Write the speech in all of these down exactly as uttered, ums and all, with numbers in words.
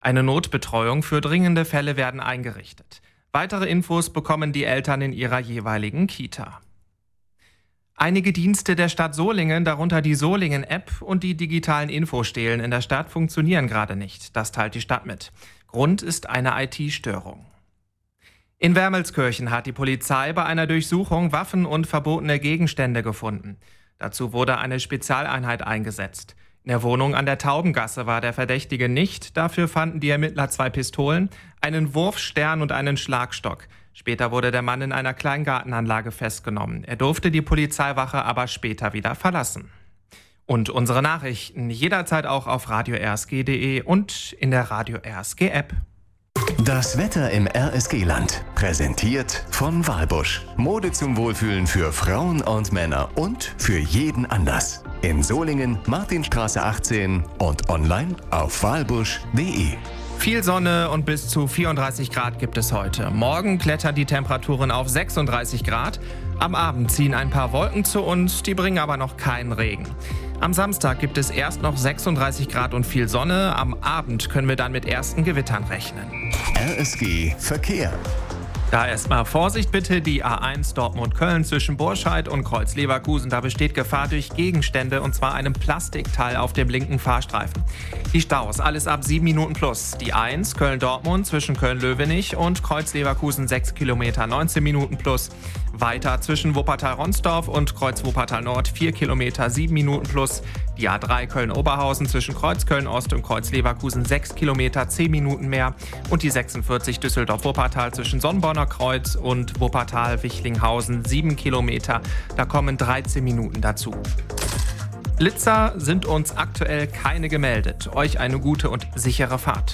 Eine Notbetreuung für dringende Fälle werden eingerichtet. Weitere Infos bekommen die Eltern in ihrer jeweiligen Kita. Einige Dienste der Stadt Solingen, darunter die Solingen-App und die digitalen Infostelen in der Stadt, funktionieren gerade nicht. Das teilt die Stadt mit. Grund ist eine I T-Störung. In Wermelskirchen hat die Polizei bei einer Durchsuchung Waffen und verbotene Gegenstände gefunden. Dazu wurde eine Spezialeinheit eingesetzt. In der Wohnung an der Taubengasse war der Verdächtige nicht. Dafür fanden die Ermittler zwei Pistolen, einen Wurfstern und einen Schlagstock. Später wurde der Mann in einer Kleingartenanlage festgenommen. Er durfte die Polizeiwache aber später wieder verlassen. Und unsere Nachrichten jederzeit auch auf radio r s g punkt d e und in der Radio R S G App. Das Wetter im R S G-Land. Präsentiert von Walbusch. Mode zum Wohlfühlen für Frauen und Männer und für jeden Anlass. In Solingen, Martinstraße achtzehn und online auf walbusch punkt d e. Viel Sonne und bis zu vierunddreißig Grad gibt es heute. Morgen klettern die Temperaturen auf sechsunddreißig Grad. Am Abend ziehen ein paar Wolken zu uns, die bringen aber noch keinen Regen. Am Samstag gibt es erst noch sechsunddreißig Grad und viel Sonne. Am Abend können wir dann mit ersten Gewittern rechnen. R S G Verkehr. Da erstmal Vorsicht bitte, die A eins Dortmund-Köln zwischen Burscheid und Kreuz-Leverkusen. Da besteht Gefahr durch Gegenstände, und zwar einem Plastikteil auf dem linken Fahrstreifen. Die Staus, alles ab sieben Minuten plus. Die eins Köln-Dortmund zwischen Köln-Löwenich und Kreuz-Leverkusen sechs Kilometer, neunzehn Minuten plus. Weiter zwischen Wuppertal-Ronsdorf und Kreuz-Wuppertal-Nord vier Kilometer, sieben Minuten plus. Die A drei Köln-Oberhausen zwischen Kreuz-Köln-Ost und Kreuz-Leverkusen sechs Kilometer, zehn Minuten mehr. Und die sechsundvierzig Düsseldorf-Wuppertal zwischen Sonnenborner Kreuz und Wuppertal-Wichlinghausen sieben Kilometer. Da kommen dreizehn Minuten dazu. Blitzer sind uns aktuell keine gemeldet. Euch eine gute und sichere Fahrt.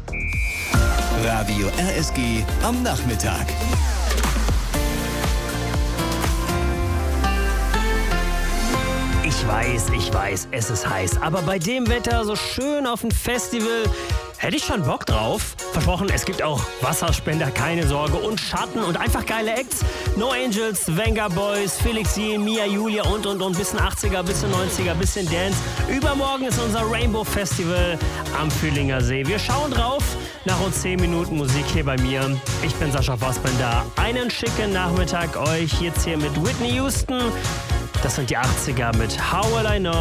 Radio R S G am Nachmittag. Ich weiß, ich weiß, es ist heiß, aber bei dem Wetter so schön auf ein Festival hätte ich schon Bock drauf. Versprochen, es gibt auch Wasserspender, keine Sorge, und Schatten und einfach geile Acts. No Angels, Venga Boys, Felix Jen, Mia Julia und und und. Bisschen achtziger, bisschen neunziger, bisschen Dance. Übermorgen ist unser Rainbow Festival am Fühlinger See. Wir schauen drauf. Nach uns zehn Minuten Musik hier bei mir. Ich bin Sascha Fassbender. Einen schicken Nachmittag euch jetzt hier mit Whitney Houston. Das sind die achtziger mit How Will I Know.